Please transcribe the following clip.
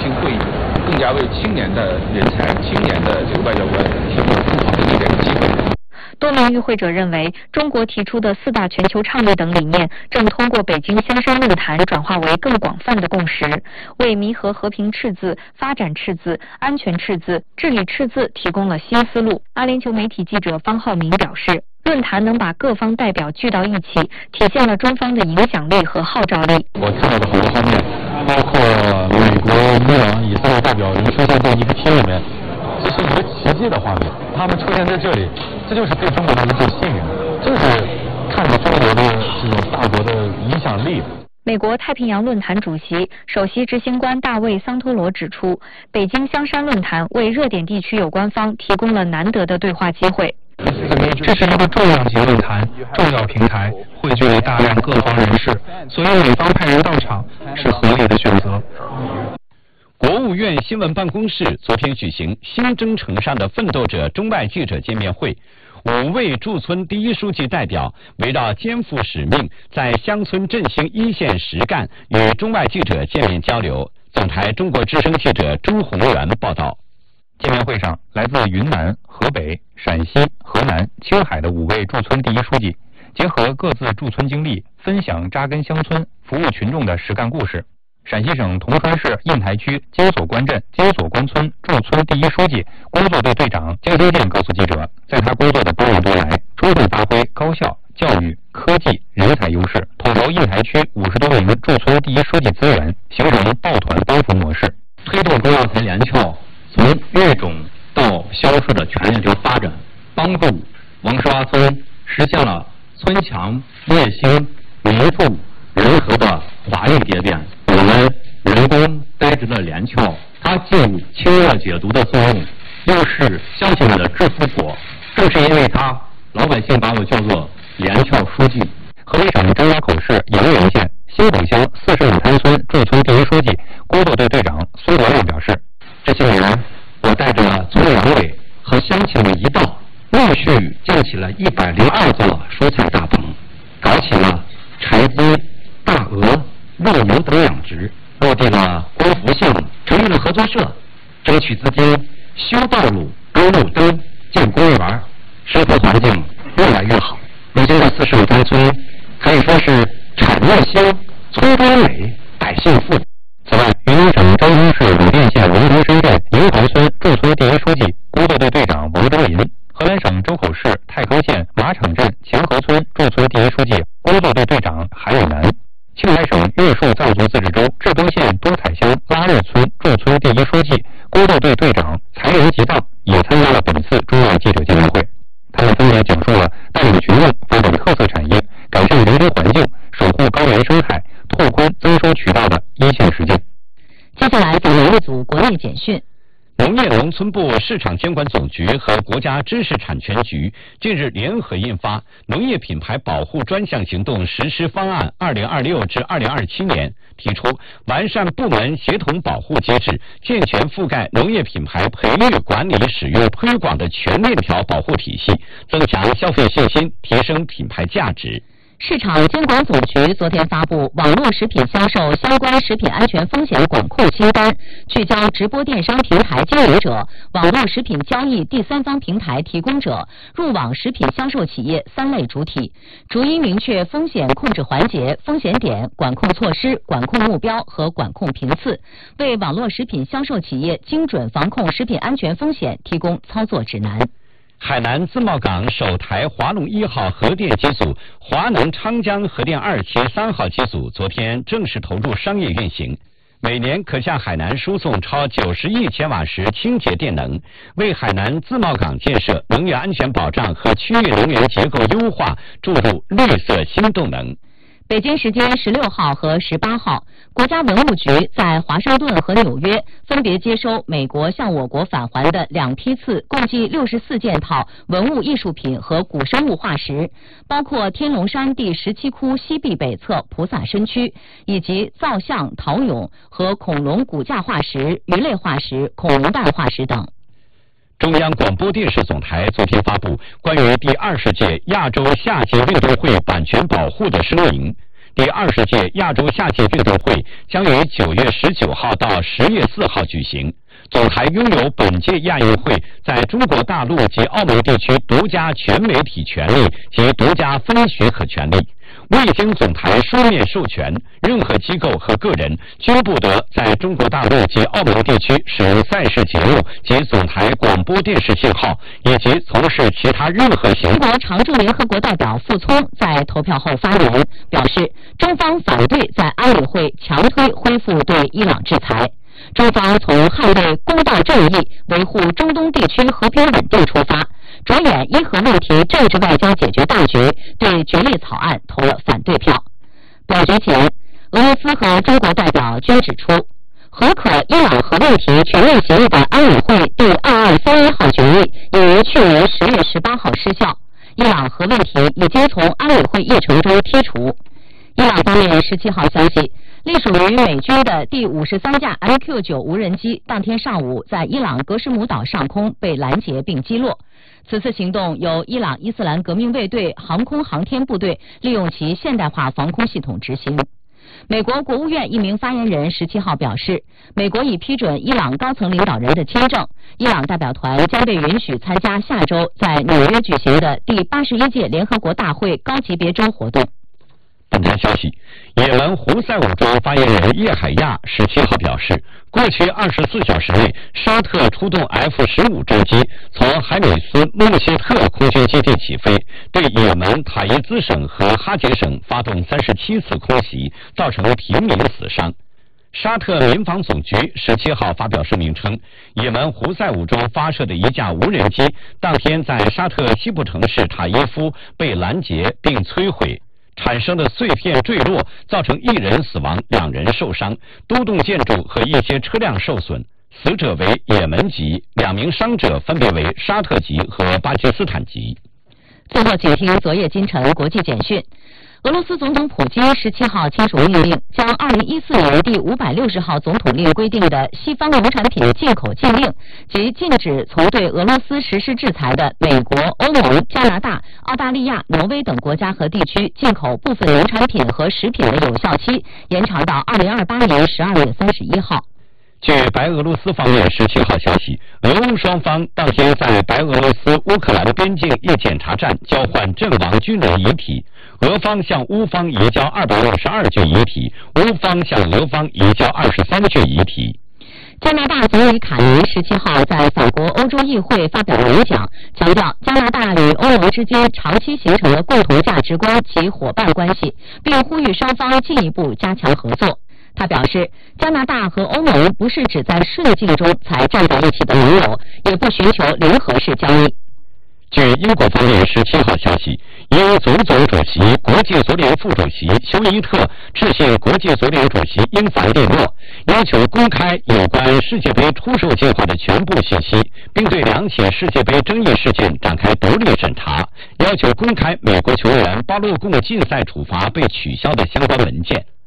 行会议，更加为青年的人才、青年的这个外交官提供更好的这个机会。 多名与会者认为，中国提出的4大全球倡议等理念正通过北京香山论坛转化为更广泛的共识，为弥合和平赤字、发展赤字、安全赤字、治理赤字提供了新思路。阿联酋媒体记者方浩明表示，论坛能把各方代表聚到一起，体现了中方的影响力和号召力。 我看到的很多方面，包括美国、伊朗、以色列代表人出现在一个厅里面，这是一个奇迹的画面。他们出现在这里，这就是对中国的一种信任，这是看着中国的这种大国的影响力。 美国太平洋论坛主席、首席执行官大卫·桑托罗指出，北京香山论坛为热点地区有关方提供了难得的对话机会。 这是一个重量级论坛、重要平台，汇聚了大量各方人士，所以美方派人到场是合理的选择。 国务院新闻办公室昨天举行新征程上的奋斗者中外记者见面会，5位驻村第一书记代表围绕肩负使命，在乡村振兴一线实干，与中外记者见面交流。总台中国之声记者朱宏元报道。 见面会上，来自云南、河北、陕西、河南、青海的5位驻村第一书记，结合各自驻村经历，分享扎根乡村、服务群众的实干故事。陕西省铜川市印台区金锁关镇金锁关村驻村第一书记、工作队队长江新建告诉记者，在他工作的多年多来，充分发挥高校、教育、科技、人才优势，统筹印台区50多名驻村第一书记资源，形成抱团帮扶模式， 推动中药材联侨从育种到销售的全链条发展，帮助王石洼村实现了村强业兴民富人和的华丽蝶变。我们人工栽植了联侨，它既有清热解毒的作用，又是乡亲们的致富果。正是因为它，老百姓把我叫做联侨书记。 河北省张家口市阳源县新董乡45滩村驻村第一书记、工作队队长孙国亮表示， 这些年，我带着村委委和乡亲们一道，陆续建起了102座蔬菜大棚，搞起了柴鸡、大鹅、肉牛等养殖，落地了光伏项目，成立了合作社，争取资金修道路、安路灯、建公园，生活环境越来越好。如今的45滩村可以说是产业兴、村庄美、百姓富。 此外，云南省昭通市鲁甸县龙头深镇营头村驻村第一书记、工作队队长王忠林，河南省周口市太康县马场镇强河村驻村第一书记、工作队队长韩永南，青海省岳树藏族自治州志东县多彩乡拉热村驻村第一书记、工作队队长才仁吉藏也参加了本次中外记者见面会。他们分别讲述了带领群众发展特色产业、改善人生环境、守护高原生态、拓宽增收渠道的一线实践。 接下来请为一组国内简讯。 农业农村部市场监管总局和国家知识产权局近日联合印发《农业品牌保护专项行动实施方案（2026至2027年）》，提出完善部门协同保护机制，健全覆盖农业品牌培育、管理、使用、推广的全链条保护体系，增强消费信心，提升品牌价值。 市场监管总局昨天发布网络食品销售相关食品安全风险管控清单，聚焦直播电商平台经营者、网络食品交易第三方平台提供者、入网食品销售企业3类主体，逐一明确风险控制环节、风险点、管控措施、管控目标和管控频次，为网络食品销售企业精准防控食品安全风险提供操作指南。 海南自贸港首台华龙1号核电机组、华能昌江核电2期3号机组昨天正式投入商业运行，每年可向海南输送超90亿千瓦时清洁电能，为海南自贸港建设、能源安全保障和区域能源结构优化注入绿色新动能。 北京时间16号和18号，国家文物局在华盛顿和纽约分别接收美国向我国返还的2批次，共计64件套文物艺术品和古生物化石，包括天龙山第17窟西壁北侧菩萨身躯，以及造像、陶俑和恐龙骨架化石、鱼类化石、恐龙蛋化石等。 中央广播电视总台昨天发布关于第20届亚洲夏季运动会版权保护的声明， 第20届亚洲夏季运动会将于9月19号到10月4号举行。总台拥有本届亚运会在中国大陆及澳门地区独家全媒体权利及独家分许可权利。未经总台书面授权，任何机构和个人均不得在中国大陆及澳门地区使用赛事节目及总台广播电视信号，以及从事其他任何行为。 中国常驻联合国代表傅聪在投票后发言，表示中方反对在安理会强推恢复对伊朗制裁。中方从捍卫公道正义、维护中东地区和平稳定出发，着眼伊核问题政治外交解决大局，对决议草案投了反对票。表决前，俄罗斯和中国代表均指出，核可伊朗核问题全面协议的安理会第2231号决议已于去年10月18号失效，伊朗核问题已经从安理会议程中剔除。伊朗方面17号消息，隶属于美军的第53架 MQ-9 无人机当天上午在伊朗格什姆岛上空被拦截并击落。此次行动由伊朗伊斯兰革命卫队航空航天部队利用其现代化防空系统执行。美国国务院一名发言人17号表示，美国已批准伊朗高层领导人的签证，伊朗代表团将被允许参加下周在纽约举行的第81届联合国大会高级别周活动。 本台消息，也门胡塞武装发言人叶海亚17号表示，过去24小时内，沙特出动 F-15战机从海美斯穆谢特空军基地起飞，对也门塔伊兹省和哈杰省发动37次空袭，造成平民死伤。沙特民防总局17号发表声明称，也门胡塞武装发射的一架无人机当天在沙特西部城市塔伊夫被拦截并摧毁，产生的碎片坠落，造成1人死亡，2人受伤，多栋建筑和一些车辆受损，死者为也门籍，2名伤者分别为沙特籍和巴基斯坦籍。 最后，请听昨夜今晨国际简讯。俄罗斯总统普京17号签署命令，将2014年第560号总统令规定的西方农产品进口禁令及禁止从对俄罗斯实施制裁的美国、欧盟、加拿大、澳大利亚、挪威等国家和地区进口部分农产品和食品的有效期延长到2028年12月31号。 据白俄罗斯方面17号消息，俄乌双方当天在白俄罗斯乌克兰边境一检查站交换阵亡军人遗体，俄方向乌方移交262具遗体，乌方向俄方移交23具遗体。 加拿大总理卡尼17号在法国欧洲议会发表演讲，强调加拿大与欧盟之间长期形成了共同价值观及伙伴关系，并呼吁双方进一步加强合作。他表示，加拿大和欧盟不是只在顺境中才站在一起的盟友，也不寻求零和式交易。 据英国方面17号消息，英足总主席、国际足联副主席休伊特致信国际足联主席英凡列诺，要求公开有关世界杯出售计划的全部信息，并对2起世界杯争议事件展开独立审查，要求公开美国球员巴洛贡禁赛处罚被取消的相关文件。